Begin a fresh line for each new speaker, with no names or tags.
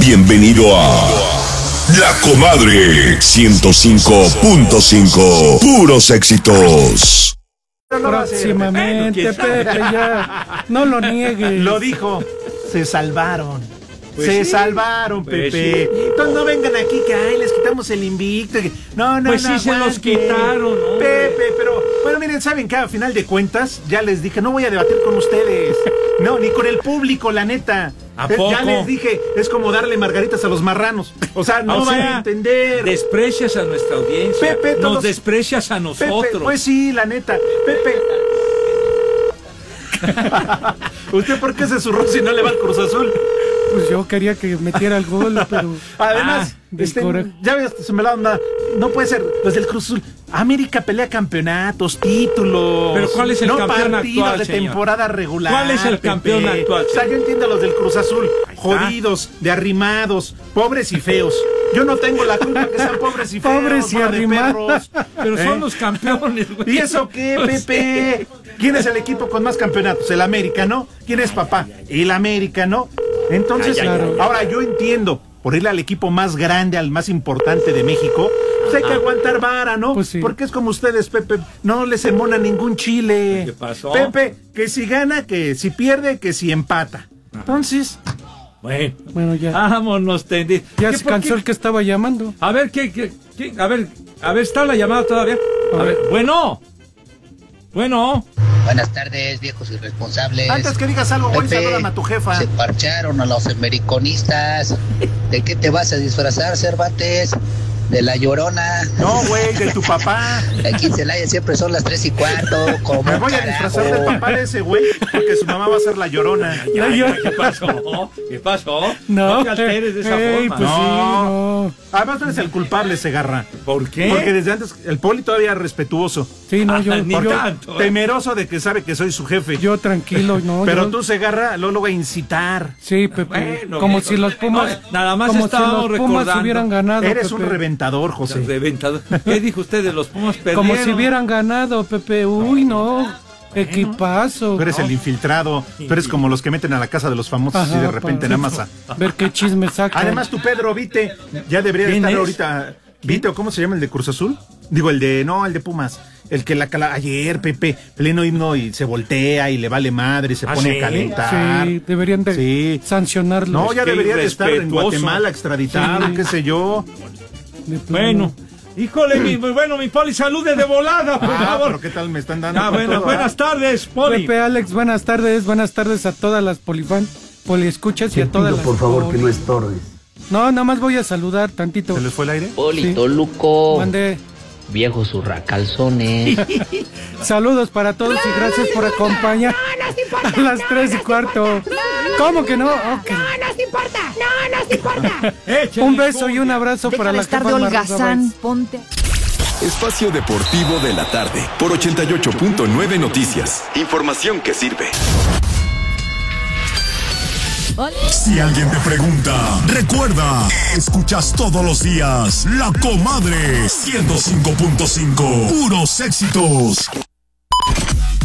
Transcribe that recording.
Bienvenido a La Comadre 105.5. Puros éxitos.
Próximamente, Pepe, ya. No lo niegues.
Lo dijo. Se salvaron.
Pues
se
sí.
salvaron, Pepe.
Pues sí.
Entonces no vengan aquí que ay, les quitamos el invicto. No,
Pues sí, se los quitaron, ¿no?
Pepe, pero bueno, miren, ¿saben qué? A final de cuentas, ya les dije, no voy a debatir con ustedes. No, ni con el público, la neta.
¿A poco?
Ya les dije, es como darle margaritas a los marranos. O sea, no van a entender.
Desprecias a nuestra audiencia.
Pepe,
nos
todos...
desprecias a nosotros.
Pepe, pues sí, la neta. Pepe. ¿Usted por qué se zurró si no le va al Cruz Azul?
Pues yo quería que metiera el gol, pero...
Además, ya ves, se me la onda. No puede ser, los del Cruz Azul. América pelea campeonatos, títulos.
Pero ¿cuál es el campeón
partidos
actual,
de
señor?
Temporada regular.
¿Cuál es el campeón actual,
O sea, yo entiendo a los del Cruz Azul, jodidos, de arrimados, pobres y feos. Yo no tengo la culpa que sean pobres y feos.
Pobres y
bola de
arrimados.
perros.
Pero son los campeones, güey.
¿Y eso qué, Pepe? ¿Quién es el equipo con más campeonatos? El América, ¿no? ¿Quién es papá? El América, ¿no? Entonces, ahora yo entiendo, por irle al equipo más grande, al más importante de México, pues hay que aguantar vara, ¿no?
Pues sí.
Porque es como ustedes, Pepe, no les emona ningún chile.
¿Qué pasó?
Pepe, que si gana, que si pierde, que si empata. Entonces,
Bueno, ya.
Vámonos, tendidos.
Ya se cansó el que estaba llamando.
A ver, ¿qué? A ver, ¿está la llamada todavía? A ver, bueno.
Buenas tardes, viejos irresponsables.
antes que digas algo, voy a
Pepe,
saludar a tu jefa.
Se parcharon a los americonistas. ¿De qué te vas a disfrazar, Cervantes? De la Llorona.
No, güey, de tu papá.
Aquí en Celaya siempre son las 3:15. Como
Me voy a disfrazar del papá de ese güey, porque su mamá va a ser la Llorona.
¿Qué pasó?
No,
te alteres de esa forma.
pues sí, no.
Además, tú eres el culpable, Segarra.
¿Por qué?
Porque desde antes, el Poli todavía respetuoso.
Sí, no, yo,
Ni
yo,
tanto.
Temeroso de que sabe que soy su jefe.
yo tranquilo, no.
Pero
yo-
tú, Segarra, lo voy a incitar.
Sí, Pepe.
Bueno,
como
bien,
si los Pumas...
no, nada más
como
estábamos
si los Pumas
recordando.
hubieran ganado,
Eres
Pepe.
un reventador, José.
Reventado. ¿Qué dijo usted de los Pumas perdieron?
Como si hubieran ganado, Pepe. Uy, no. Equipazo.
Tú eres el infiltrado. Tú eres como los que meten a la casa de los famosos
Ajá,
y de repente
para-
nada más.
Ver qué chisme saca.
Además, tu Pedro Vite ya debería
¿Quién
estar
es?
ahorita. ¿Vite o cómo se llama el de Cruz Azul? Digo, el de Pumas. El que ayer, Pepe, pleno himno y se voltea y le vale madre y se pone
¿sí?
a calentar.
Sí, deberían de
Sí.
sancionarlo.
No, ya
Qué
debería de estar en
irrespetuoso.
Guatemala extraditado,
Sí.
qué sé yo.
De plano.
Bueno. Híjole, mi Poli, salude de volada, por favor.
Pero qué tal me están dando.
Ah,
con todo,
buenas tardes, Poli.
Pepe, Alex, buenas tardes a todas las poliescuchas y a todas las...
por favor, que no estorbes.
No, nada más voy a saludar tantito.
¿Se les fue el aire?
Polito
Sí.
Luco.
Mandé
Viejo zurracalzones.
saludos para todos y gracias por acompañar a las 3:15. ¿Cómo que no? Ok. Un beso y un abrazo para la
estar de
jefa Marta
holgazán,
Báez.
ponte.
Espacio Deportivo de la Tarde por 88.9 Noticias. Información que sirve. Si alguien te pregunta, recuerda, escuchas todos los días La Comadre 105.5. Puros éxitos.